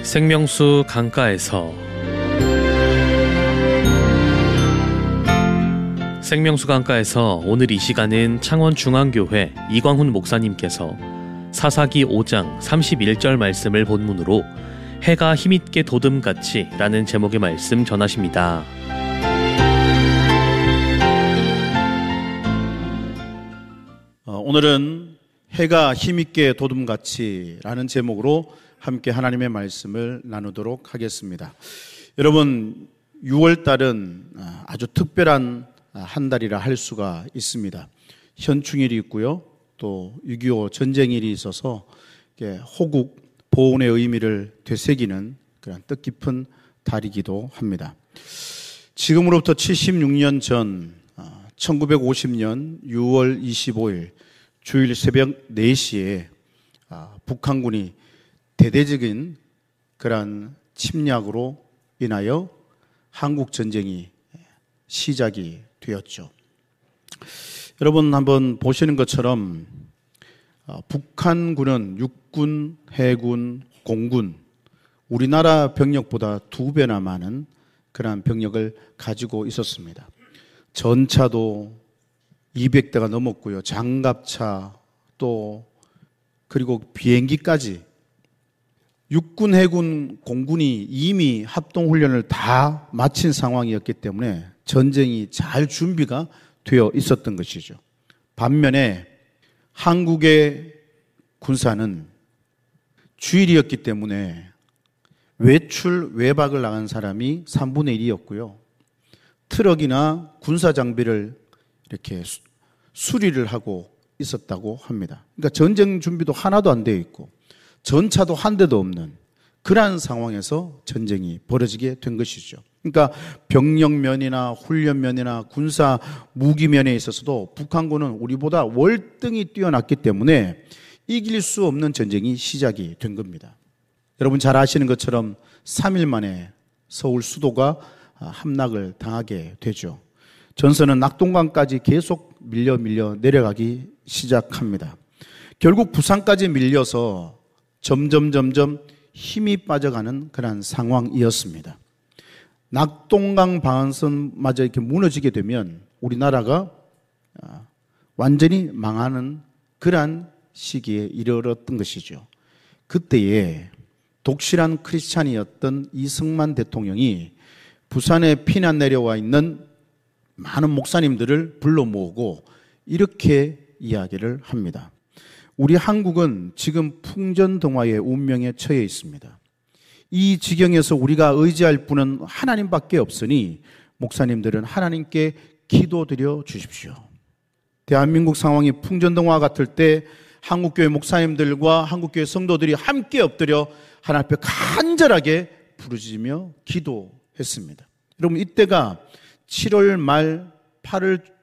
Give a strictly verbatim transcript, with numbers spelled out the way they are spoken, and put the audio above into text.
생명수 강가에서 생명수 강가에서 오늘 이 시간은 창원중앙교회 이광훈 목사님께서 사사기 오 장 삼십일 절 말씀을 본문으로 해가 힘있게 돋음같이 라는 제목의 말씀 전하십니다. 어, 오늘은 해가 힘있게 돋음같이 라는 제목으로 함께 하나님의 말씀을 나누도록 하겠습니다. 여러분, 유월 달은 아주 특별한 한 달이라 할 수가 있습니다. 현충일이 있고요, 또 육이오 전쟁일이 있어서 호국 보훈의 의미를 되새기는 그런 뜻깊은 달이기도 합니다. 지금으로부터 칠십육 년 전 천구백오십 년 유월 이십오일 주일 새벽 네 시에 북한군이 대대적인 그런 침략으로 인하여 한국 전쟁이 시작이 되었죠. 여러분 한번 보시는 것처럼 북한군은 육군, 해군, 공군, 우리나라 병력보다 두 배나 많은 그러한 병력을 가지고 있었습니다. 전차도 이백 대가 넘었고요. 장갑차 또 그리고 비행기까지 육군, 해군, 공군이 이미 합동훈련을 다 마친 상황이었기 때문에 전쟁이 잘 준비가 되어 있었던 것이죠. 반면에 한국의 군사는 주일이었기 때문에 외출, 외박을 나간 사람이 삼분의 일이었고요. 트럭이나 군사 장비를 이렇게 수, 수리를 하고 있었다고 합니다. 그러니까 전쟁 준비도 하나도 안 되어 있고 전차도 한 대도 없는 그러한 상황에서 전쟁이 벌어지게 된 것이죠. 그러니까 병력면이나 훈련면이나 군사 무기면에 있어서도 북한군은 우리보다 월등히 뛰어났기 때문에 이길 수 없는 전쟁이 시작이 된 겁니다. 여러분 잘 아시는 것처럼 삼 일 만에 서울 수도가 함락을 당하게 되죠. 전선은 낙동강까지 계속 밀려 밀려 내려가기 시작합니다. 결국 부산까지 밀려서 점점 점점 힘이 빠져가는 그런 상황이었습니다. 낙동강 방한선마저 이렇게 무너지게 되면 우리나라가 완전히 망하는 그러한 시기에 이르렀던 것이죠. 그때에 독실한 크리스찬이었던 이승만 대통령이 부산에 피난 내려와 있는 많은 목사님들을 불러 모으고 이렇게 이야기를 합니다. 우리 한국은 지금 풍전등화의 운명에 처해 있습니다. 이 지경에서 우리가 의지할 분은 하나님밖에 없으니 목사님들은 하나님께 기도드려 주십시오. 대한민국 상황이 풍전등화 같을 때 한국교회 목사님들과 한국교회 성도들이 함께 엎드려 하나님 앞에 간절하게 부르짖으며 기도했습니다. 여러분 이때가 칠월 말 팔월